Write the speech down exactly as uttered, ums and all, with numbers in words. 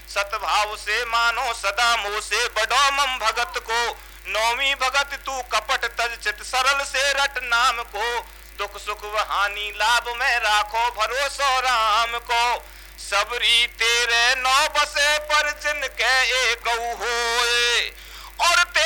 सतभाव से मानो सदा मोह से बड़ो मम भगत को। नौमी भगत तू कपट तज चित सरल से रट नाम को। दुख सुख व हानि लाभ में राखो भरोसो राम को। सबरी तेरे नौ बसे पर जिनके एक होए और